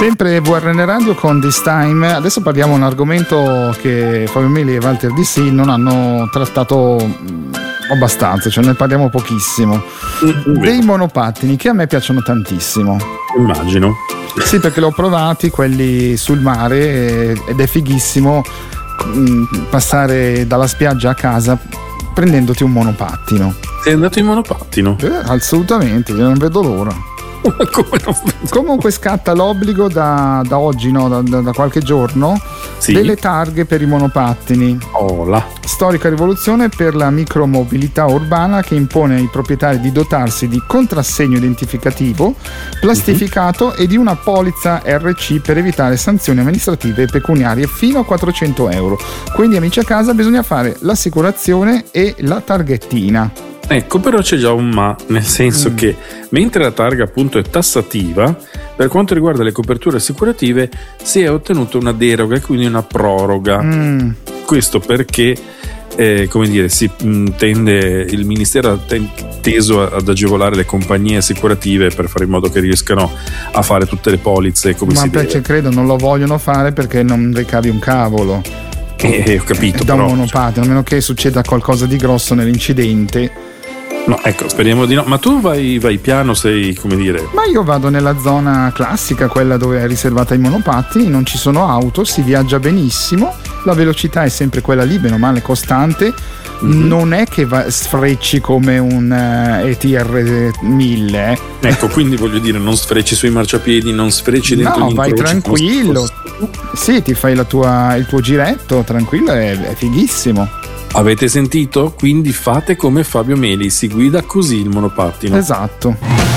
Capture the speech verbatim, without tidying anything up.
Sempre V R N Radio con This Time. Adesso parliamo di un argomento che Fabio Meli e Walter D C non hanno trattato abbastanza, cioè ne parliamo pochissimo. Mm-hmm. Dei monopattini che a me piacciono tantissimo. Immagino. Sì, perché l'ho provati quelli sul mare ed è fighissimo passare dalla spiaggia a casa prendendoti un monopattino. Sei andato in monopattino? Eh, assolutamente, non vedo l'ora. Come non vedo? Comunque scatta l'obbligo da, da oggi, no, da, da qualche giorno, sì, delle targhe per i monopattini. Oh, là. Storica rivoluzione per la micromobilità urbana che impone ai proprietari di dotarsi di contrassegno identificativo plastificato uh-huh. e di una polizza R C per evitare sanzioni amministrative e pecuniarie fino a quattrocento euro. Quindi amici a casa bisogna fare l'assicurazione e la targhettina. Ecco, però c'è già un ma, nel senso mm. che mentre la targa appunto è tassativa, per quanto riguarda le coperture assicurative si è ottenuta una deroga e quindi una proroga. Mm. Questo perché, eh, come dire, si mh, tende, il Ministero ha teso ad agevolare le compagnie assicurative per fare in modo che riescano a fare tutte le polizze come ma si deve. Ma perché credo non lo vogliono fare perché non ricavi un cavolo. Eh, ho capito. Da però, un monopattino, a meno che succeda qualcosa di grosso nell'incidente. No, ecco, speriamo di no. Ma tu vai, vai piano, sei, come dire. Ma io vado nella zona classica, quella dove è riservata ai monopattini, non ci sono auto, si viaggia benissimo, la velocità è sempre quella lì, bene o male costante. Mm-hmm. Non è che va, sfrecci come un uh, E T R mille. Eh. Ecco, quindi voglio dire, non sfrecci sui marciapiedi, non sfrecci dentro no, gli vai tranquillo. Sì, ti fai la tua, il tuo giretto, tranquillo, è, è fighissimo. Avete sentito? Quindi fate come Fabio Meli, si guida così il monopattino. Esatto.